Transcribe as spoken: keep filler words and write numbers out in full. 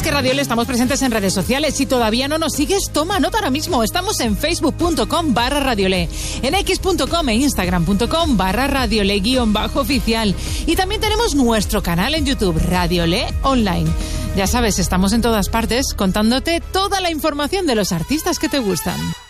que Radiole estamos presentes en redes sociales. Si todavía no nos sigues, toma nota ahora mismo. Estamos en facebook.com barra Radiole, en x.com e instagram.com barra Radiole guión bajo oficial. Y también tenemos nuestro canal en YouTube, Radiole Online. Ya sabes, estamos en todas partes contándote toda la información de los artistas que te gustan.